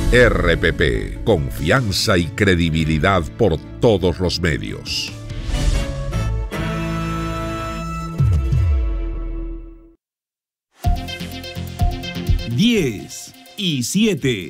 RPP, confianza y credibilidad por todos los medios. Diez y 7.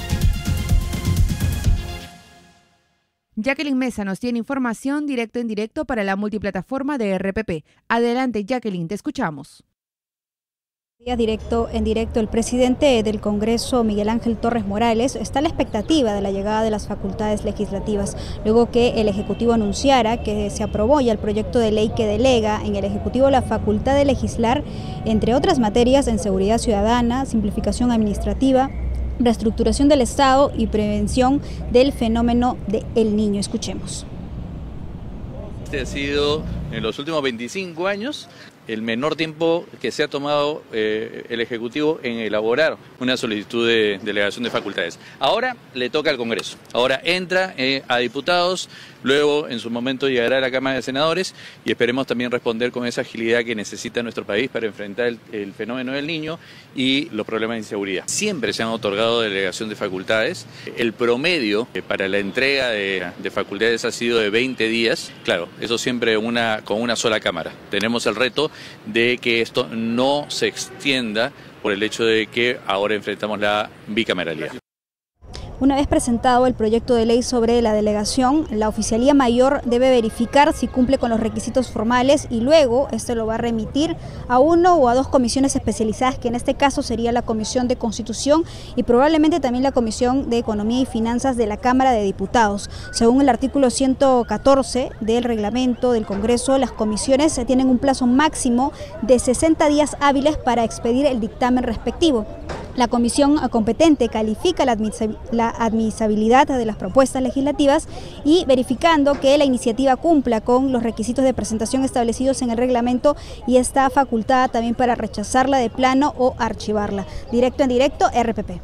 Jacqueline Mesa nos tiene información directo en directo para la multiplataforma de RPP. Adelante, Jacqueline, te escuchamos. Directo en directo, el presidente del Congreso, Miguel Ángel Torres Morales, está a la expectativa de la llegada de las facultades legislativas, luego que el Ejecutivo anunciara que se aprobó ya el proyecto de ley que delega en el Ejecutivo la facultad de legislar, entre otras materias, en seguridad ciudadana, simplificación administrativa, reestructuración del Estado y prevención del fenómeno del Niño. Escuchemos. Este ha sido, en los últimos 25 años, el menor tiempo que se ha tomado el Ejecutivo en elaborar una solicitud de delegación de facultades. Ahora le toca al Congreso, ahora entra a diputados, luego en su momento llegará a la Cámara de Senadores y esperemos también responder con esa agilidad que necesita nuestro país para enfrentar el fenómeno del niño y los problemas de inseguridad. Siempre se han otorgado delegación de facultades, el promedio para la entrega de facultades ha sido de 20 días, claro, eso siempre con una sola Cámara. Tenemos el reto de que esto no se extienda por el hecho de que ahora enfrentamos la bicameralidad. Una vez presentado el proyecto de ley sobre la delegación, la Oficialía Mayor debe verificar si cumple con los requisitos formales y luego este lo va a remitir a una o a dos comisiones especializadas, que en este caso sería la Comisión de Constitución y probablemente también la Comisión de Economía y Finanzas de la Cámara de Diputados. Según el artículo 114 del reglamento del Congreso, las comisiones tienen un plazo máximo de 60 días hábiles para expedir el dictamen respectivo. La comisión competente califica la admisibilidad de las propuestas legislativas y verificando que la iniciativa cumpla con los requisitos de presentación establecidos en el reglamento y está facultada también para rechazarla de plano o archivarla. Directo en directo, RPP.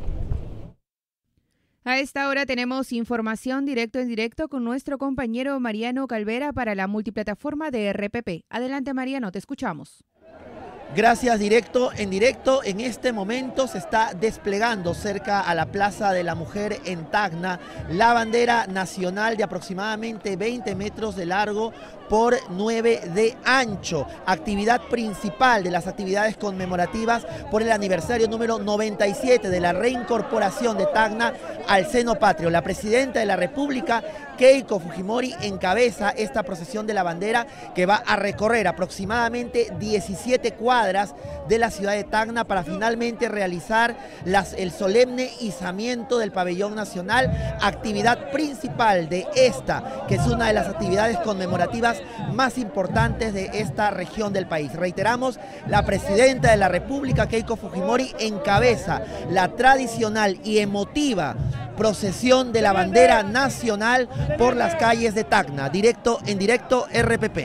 A esta hora tenemos información directo en directo con nuestro compañero Mariano Calvera para la multiplataforma de RPP. Adelante, Mariano, te escuchamos. Gracias, directo en directo. En este momento se está desplegando cerca a la Plaza de la Mujer en Tacna la bandera nacional de aproximadamente 20 metros de largo por 9 de ancho. Actividad principal de las actividades conmemorativas por el aniversario número 97 de la reincorporación de Tacna al seno patrio. La presidenta de la República, Keiko Fujimori, encabeza esta procesión de la bandera que va a recorrer aproximadamente 17 cuadras de la ciudad de Tacna para finalmente realizar el solemne izamiento del pabellón nacional, actividad principal de esta, que es una de las actividades conmemorativas más importantes de esta región del país. Reiteramos, la presidenta de la República, Keiko Fujimori, encabeza la tradicional y emotiva procesión de la bandera nacional por las calles de Tacna. Directo en directo, RPP.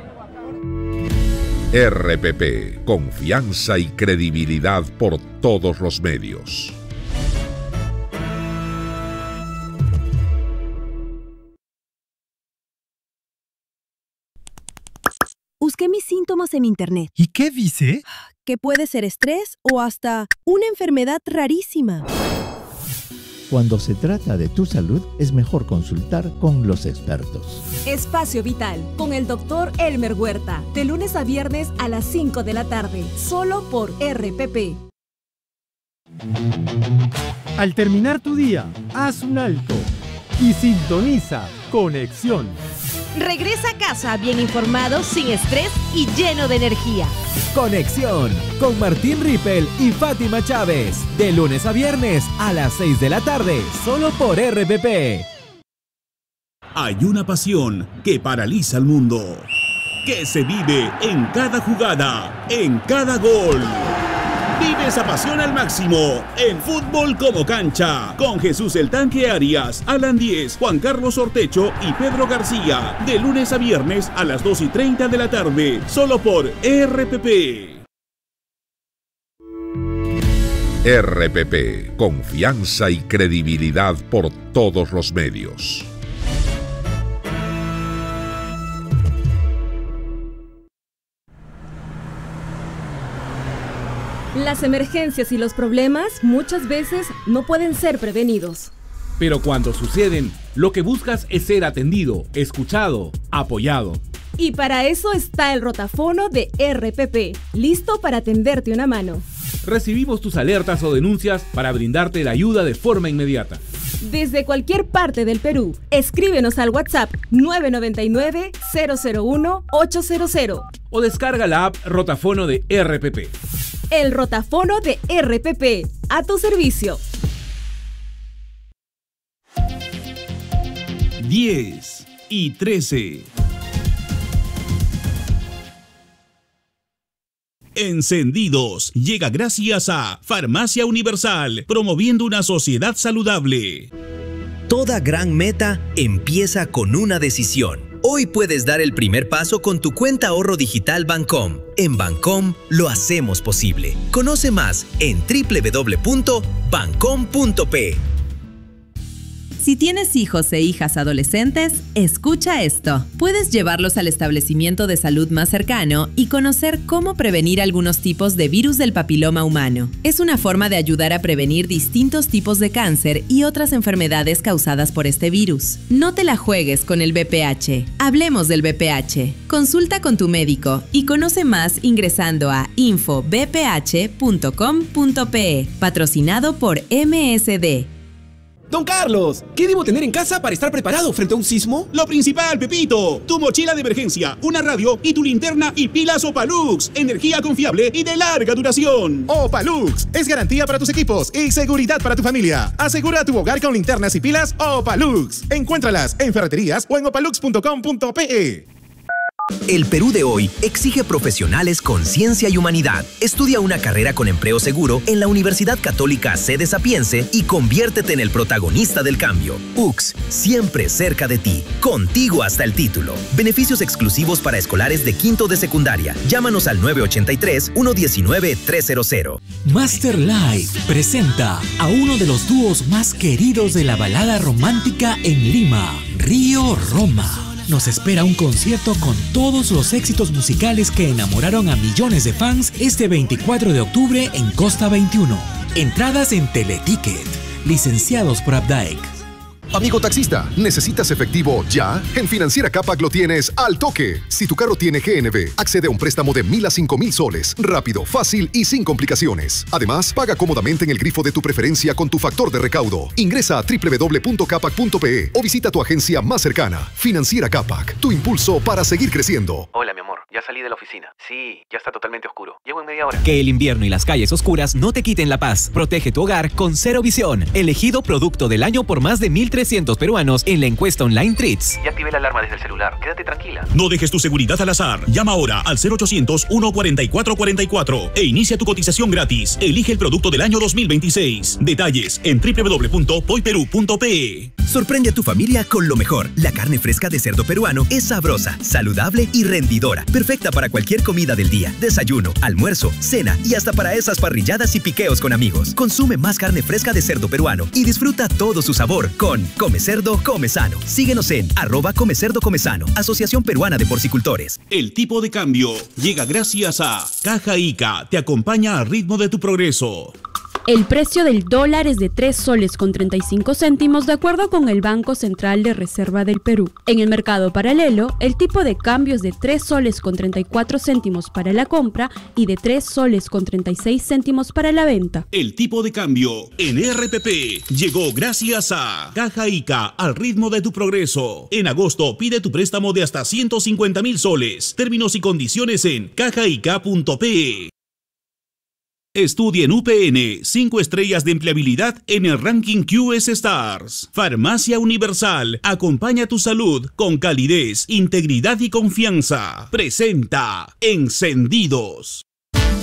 RPP, confianza y credibilidad por todos los medios. Busqué mis síntomas en internet. ¿Y qué dice? Que puede ser estrés o hasta una enfermedad rarísima. Cuando se trata de tu salud, es mejor consultar con los expertos. Espacio Vital, con el Dr. Elmer Huerta, de lunes a viernes a las 5 de la tarde, solo por RPP. Al terminar tu día, haz un alto y sintoniza Conexión. Regresa a casa bien informado, sin estrés y lleno de energía. Conexión con Martín Rippel y Fátima Chávez. De lunes a viernes a las 6 de la tarde, solo por RPP. Hay una pasión que paraliza al mundo, que se vive en cada jugada, en cada gol. Vive esa pasión al máximo en Fútbol como Cancha, con Jesús el Tanque Arias, Alan Díez, Juan Carlos Ortecho y Pedro García, de lunes a viernes a las 2:30 de la tarde, solo por RPP. RPP, confianza y credibilidad por todos los medios. Las emergencias y los problemas muchas veces no pueden ser prevenidos. Pero cuando suceden, lo que buscas es ser atendido, escuchado, apoyado. Y para eso está el rotafono de RPP, listo para tenderte una mano. Recibimos tus alertas o denuncias para brindarte la ayuda de forma inmediata. Desde cualquier parte del Perú, escríbenos al WhatsApp 999-001-800 o descarga la app Rotafono de RPP. El rotafono de RPP, a tu servicio. 10:13. Encendidos llega gracias a Farmacia Universal, promoviendo una sociedad saludable. Toda gran meta empieza con una decisión. Hoy puedes dar el primer paso con tu cuenta ahorro digital Bancom. En Bancom lo hacemos posible. Conoce más en www.bancom.p. Si tienes hijos e hijas adolescentes, escucha esto. Puedes llevarlos al establecimiento de salud más cercano y conocer cómo prevenir algunos tipos de virus del papiloma humano. Es una forma de ayudar a prevenir distintos tipos de cáncer y otras enfermedades causadas por este virus. No te la juegues con el VPH. Hablemos del VPH. Consulta con tu médico y conoce más ingresando a infovph.com.pe. Patrocinado por MSD. Don Carlos, ¿qué debo tener en casa para estar preparado frente a un sismo? Lo principal, Pepito, tu mochila de emergencia, una radio y tu linterna y pilas Opalux, energía confiable y de larga duración. Opalux es garantía para tus equipos y seguridad para tu familia. Asegura tu hogar con linternas y pilas Opalux. Encuéntralas en ferreterías o en opalux.com.pe. El Perú de hoy exige profesionales con ciencia y humanidad. Estudia una carrera con empleo seguro en la Universidad Católica Sede Sapiense y conviértete en el protagonista del cambio. UCS, siempre cerca de ti, contigo hasta el título. Beneficios exclusivos para escolares de quinto de secundaria. Llámanos al 983-119-300. Master Life presenta a uno de los dúos más queridos de la balada romántica en Lima, Río Roma. Nos espera un concierto con todos los éxitos musicales que enamoraron a millones de fans este 24 de octubre en Costa 21. Entradas en Teleticket, licenciados por Abdaec. Amigo taxista, ¿necesitas efectivo ya? En Financiera Capac lo tienes al toque. Si tu carro tiene GNV, accede a un préstamo de 1.000 a 5.000 soles. Rápido, fácil y sin complicaciones. Además, paga cómodamente en el grifo de tu preferencia con tu factor de recaudo. Ingresa a www.capac.pe o visita tu agencia más cercana. Financiera Capac, tu impulso para seguir creciendo. Hola, mi amor. Ya salí de la oficina. Sí, ya está totalmente oscuro. Llego en media hora. Que el invierno y las calles oscuras no te quiten la paz. Protege tu hogar con Cero Visión. Elegido producto del año por más de 1.300 peruanos en la encuesta online Treats. Ya activé la alarma desde el celular. Quédate tranquila. No dejes tu seguridad al azar. Llama ahora al 0800-144-44 e inicia tu cotización gratis. Elige el producto del año 2026. Detalles en www.poiperú.pe. Sorprende a tu familia con lo mejor. La carne fresca de cerdo peruano es sabrosa, saludable y rendidora. Perfecta para cualquier comida del día, desayuno, almuerzo, cena y hasta para esas parrilladas y piqueos con amigos. Consume más carne fresca de cerdo peruano y disfruta todo su sabor con Come Cerdo, Come Sano. Síguenos en @ComeCerdoComeSano, Asociación Peruana de Porcicultores. El tipo de cambio llega gracias a Caja Ica. Te acompaña al ritmo de tu progreso. El precio del dólar es de 3 soles con 35 céntimos de acuerdo con el Banco Central de Reserva del Perú. En el mercado paralelo, el tipo de cambio es de 3 soles con 34 céntimos para la compra y de 3 soles con 36 céntimos para la venta. El tipo de cambio en RPP llegó gracias a Caja Ica, al ritmo de tu progreso. En agosto pide tu préstamo de hasta 150.000 soles. Términos y condiciones en cajaica.pe. Estudia en UPN 5 estrellas de empleabilidad en el ranking QS Stars. Farmacia Universal acompaña tu salud con calidez, integridad y confianza. Presenta Encendidos.